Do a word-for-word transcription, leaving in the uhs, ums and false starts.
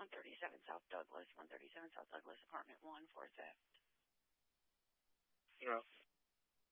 one thirty-seven South Douglas, one thirty-seven South Douglas, apartment one, for theft. Yeah.